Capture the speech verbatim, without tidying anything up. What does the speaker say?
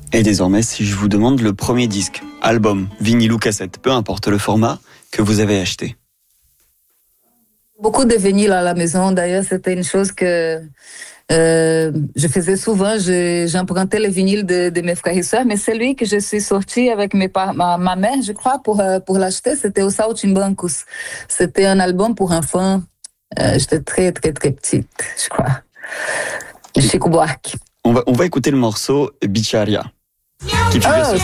Et désormais, si je vous demande le premier disque, album, vinyle ou cassette, peu importe le format, que vous avez acheté. Beaucoup de vinyles à la maison. D'ailleurs, c'était une chose que euh, je faisais souvent. Je, j'empruntais les vinyles de, de mes frères et sœurs, mais celui que je suis sortie avec mes par- ma, ma mère, je crois, pour, euh, pour l'acheter, c'était au Saltimbancos. C'était un album pour enfants. Euh, j'étais très, très, très petite, je crois. De Chico Buarque. On va, on va écouter le morceau Bicharia, qui figure Oh, sur